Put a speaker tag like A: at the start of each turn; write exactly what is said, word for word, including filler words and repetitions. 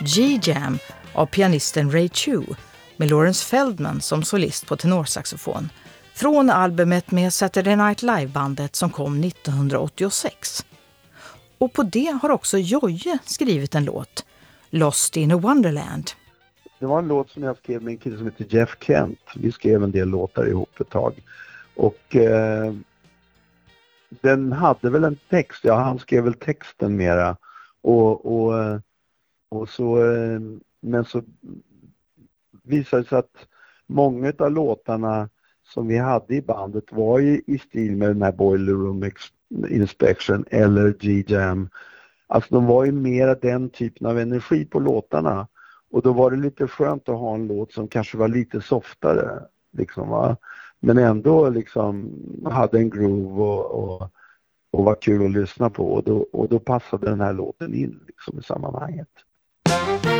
A: G-Jam av pianisten Ray Chu med Lawrence Feldman som solist på tenorsaxofon från albumet med Saturday Night Live-bandet som kom nittonhundraåttiosex. Och på det har också Joje skrivit en låt, Lost in a Wonderland.
B: Det var en låt som jag skrev med en kille som heter Jeff Kent. Vi skrev en del låtar ihop ett tag. Och eh, den hade väl en text, ja han skrev väl texten mera. Och, och, och så, eh, men så visade det sig att många av låtarna som vi hade i bandet var ju i stil med den här Boiler Room Inspection eller G-Jam. Alltså de var ju mera den typen av energi på låtarna. Och då var det lite skönt att ha en låt som kanske var lite softare. Liksom, va? Men ändå liksom hade en groove och, och, och var kul att lyssna på. Och då, och då passade den här låten in liksom, i sammanhanget.